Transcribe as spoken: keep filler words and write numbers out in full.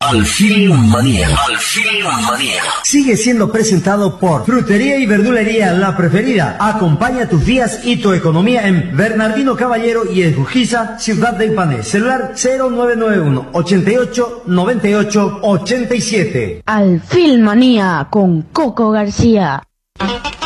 Alfil Manía. Alfil Manía. Sigue siendo presentado por Frutería y Verdulería La Preferida. Acompaña tus días y tu economía en Bernardino Caballero y Ejujiza, Ciudad del Pané. Celular cero nueve nueve uno, ochenta y ocho, noventa y ocho, ochenta y siete. Alfil Manía con Coco García.